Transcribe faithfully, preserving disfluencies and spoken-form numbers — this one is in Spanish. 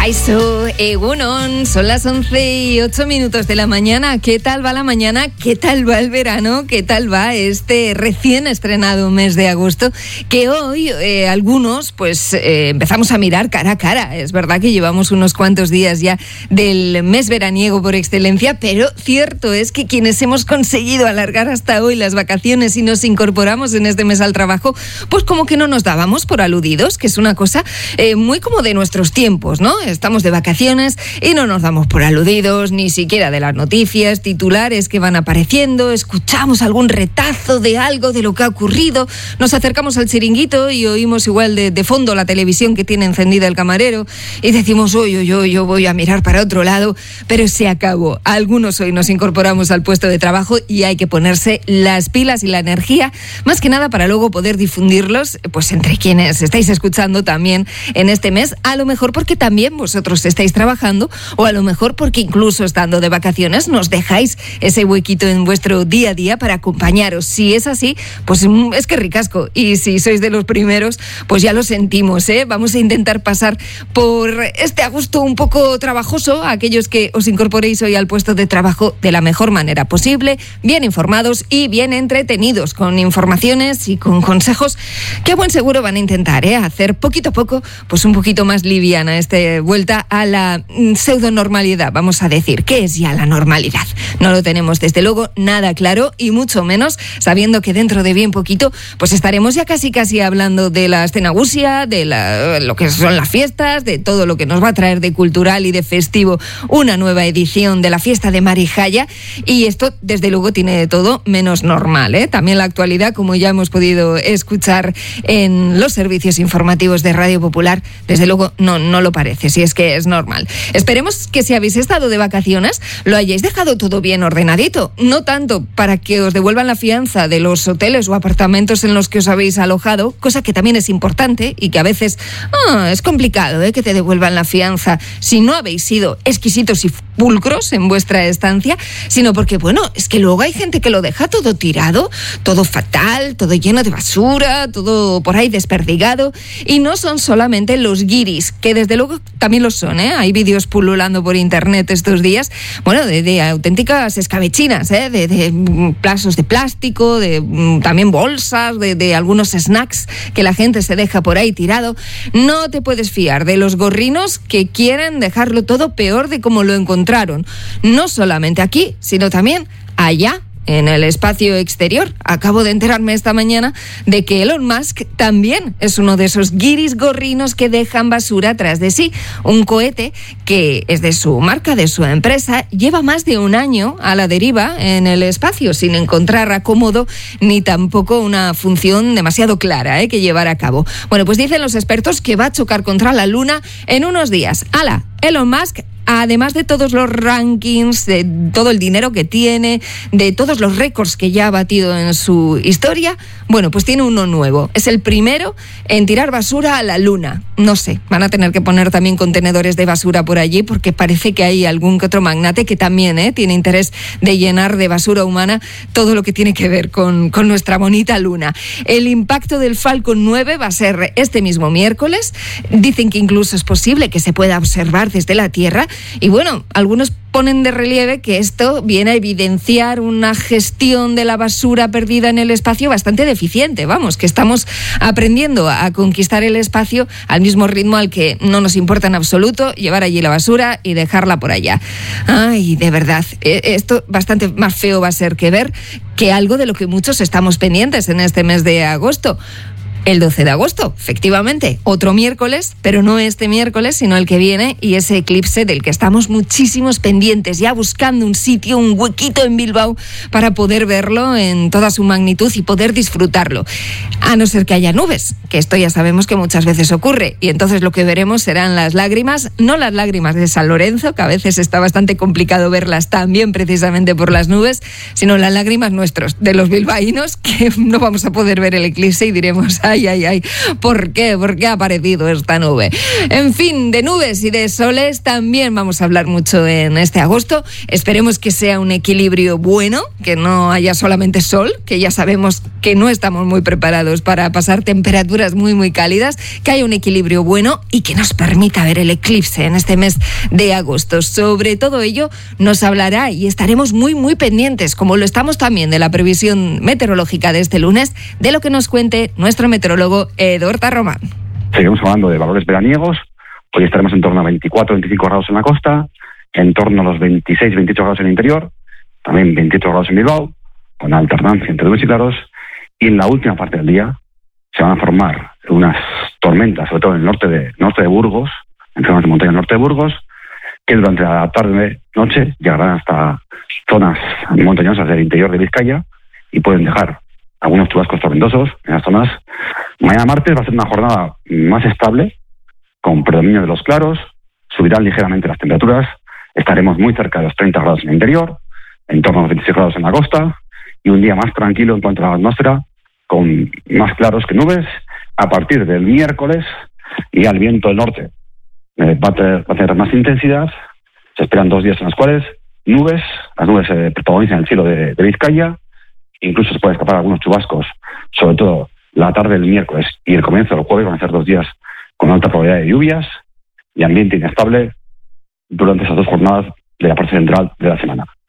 Kaixo, egunon, son las once y ocho minutos de la mañana. ¿Qué tal va la mañana? ¿Qué tal va el verano? ¿Qué tal va este recién estrenado mes de agosto? Que hoy eh, algunos pues eh, empezamos a mirar cara a cara. Es verdad que llevamos unos cuantos días ya del mes veraniego por excelencia, pero cierto es que quienes hemos conseguido alargar hasta hoy las vacaciones y nos incorporamos en este mes al trabajo, pues como que no nos dábamos por aludidos, que es una cosa eh, muy como de nuestros tiempos, ¿no? Estamos de vacaciones y no nos damos por aludidos, ni siquiera de las noticias, titulares que van apareciendo, escuchamos algún retazo de algo, de lo que ha ocurrido, nos acercamos al chiringuito y oímos igual de, de fondo la televisión que tiene encendida el camarero y decimos, oye, oye, oye, yo voy a mirar para otro lado, pero se acabó. Algunos hoy nos incorporamos al puesto de trabajo y hay que ponerse las pilas y la energía, más que nada para luego poder difundirlos, pues entre quienes estáis escuchando también en este mes, a lo mejor porque también vosotros estáis trabajando o a lo mejor porque incluso estando de vacaciones nos dejáis ese huequito en vuestro día a día para acompañaros. Si es así, pues es que ricasco. Y si sois de los primeros, pues ya lo sentimos, ¿eh? Vamos a intentar pasar por este agosto un poco trabajoso a aquellos que os incorporéis hoy al puesto de trabajo de la mejor manera posible, bien informados y bien entretenidos, con informaciones y con consejos que a buen seguro van a intentar, ¿eh? hacer poquito a poco pues un poquito más liviana esta vuelta a la pseudonormalidad, vamos a decir. ¿Qué es ya la normalidad? No lo tenemos desde luego nada claro y mucho menos sabiendo que dentro de bien poquito pues estaremos ya casi casi hablando de la Astenagusia, de la, lo que son las fiestas, de todo lo que nos va a traer de cultural y de festivo una nueva edición de la fiesta de Marijaya, y esto desde luego tiene de todo menos normal, ¿eh? También la actualidad, como ya hemos podido escuchar en los servicios informativos de Radio Popular, desde luego no, no lo parece, si es que es normal. Esperemos que si habéis estado de vacaciones lo hayáis dejado todo bien ordenadito, no tanto para que os devuelvan la fianza de los hoteles o apartamentos en los que os habéis alojado, cosa que también es importante y que a veces ah, es complicado, ¿eh? que te devuelvan la fianza si no habéis sido exquisitos y pulcros en vuestra estancia, sino porque, bueno, es que luego hay gente que lo deja todo tirado, todo fatal, todo lleno de basura, todo por ahí desperdigado, y no son solamente los guiris, que desde luego también lo son, ¿eh? Hay vídeos pululando por internet estos días, bueno, de, de auténticas escabechinas, ¿eh? de, de plazos de plástico, de también bolsas, de, de algunos snacks que la gente se deja por ahí tirado. No te puedes fiar de los gorrinos que quieren dejarlo todo peor de como lo encontraron, no solamente aquí, sino también allá en el espacio exterior. Acabo de enterarme esta mañana de que Elon Musk también es uno de esos guiris gorrinos que dejan basura tras de sí. Un cohete que es de su marca, de su empresa, lleva más de un año a la deriva en el espacio sin encontrar acomodo ni tampoco una función demasiado clara ¿eh? que llevar a cabo. Bueno, pues dicen los expertos que va a chocar contra la Luna en unos días. ¡Hala! Elon Musk, además de todos los rankings, de todo el dinero que tiene, de todos los récords que ya ha batido en su historia, bueno, pues tiene uno nuevo. Es el primero en tirar basura a la Luna. No sé, van a tener que poner también contenedores de basura por allí, porque parece que hay algún que otro magnate que también ¿eh? tiene interés de llenar de basura humana todo lo que tiene que ver con, con nuestra bonita Luna. El impacto del Falcon nueve va a ser este mismo miércoles. Dicen que incluso es posible que se pueda observar desde la Tierra. Y bueno, algunos ponen de relieve que esto viene a evidenciar una gestión de la basura perdida en el espacio bastante deficiente. Vamos, que estamos aprendiendo a conquistar el espacio al mismo ritmo al que no nos importa en absoluto llevar allí la basura y dejarla por allá. Ay, de verdad, esto bastante más feo va a ser que ver que algo de lo que muchos estamos pendientes en este mes de agosto. El doce de agosto, efectivamente, otro miércoles, pero no este miércoles, sino el que viene, y ese eclipse del que estamos muchísimos pendientes, ya buscando un sitio, un huequito en Bilbao para poder verlo en toda su magnitud y poder disfrutarlo. A no ser que haya nubes, que esto ya sabemos que muchas veces ocurre, y entonces lo que veremos serán las lágrimas, no las lágrimas de San Lorenzo, que a veces está bastante complicado verlas también precisamente por las nubes, sino las lágrimas nuestros, de los bilbaínos, que no vamos a poder ver el eclipse y diremos, Ay, ay, ay. ¿Por qué? ¿Por qué ha aparecido esta nube? En fin, de nubes y de soles también vamos a hablar mucho en este agosto. Esperemos que sea un equilibrio bueno, que no haya solamente sol, que ya sabemos que no estamos muy preparados para pasar temperaturas muy, muy cálidas, que haya un equilibrio bueno y que nos permita ver el eclipse en este mes de agosto. Sobre todo ello nos hablará y estaremos muy, muy pendientes, como lo estamos también de la previsión meteorológica de este lunes, de lo que nos cuente nuestro meteorólogo Edorta Román. Seguimos hablando de valores veraniegos. Hoy estaremos en torno a veinticuatro a veinticinco grados en la costa, en torno a los veintiséis a veintiocho grados en el interior, también veintiocho grados en Bilbao, con alternancia entre nubes y claros. Y en la última parte del día se van a formar unas tormentas, sobre todo en el norte de, norte de Burgos, en zonas de montaña norte de Burgos, que durante la tarde-noche llegarán hasta zonas montañosas del interior de Vizcaya y pueden dejar algunos chubascos tormentosos en las zonas. Mañana martes va a ser una jornada más estable, con predominio de los claros, subirán ligeramente las temperaturas, estaremos muy cerca de los treinta grados en el interior, en torno a los veintiséis grados en la costa, y un día más tranquilo en cuanto a la atmósfera, con más claros que nubes. A partir del miércoles, y al viento del norte eh, va, a tener, va a tener más intensidad. Se esperan dos días en los cuales nubes, las nubes se eh, protagonizan el cielo de, de Vizcaya. Incluso se pueden escapar algunos chubascos, sobre todo la tarde del miércoles y el comienzo del jueves. Van a ser dos días con alta probabilidad de lluvias y ambiente inestable durante esas dos jornadas de la parte central de la semana.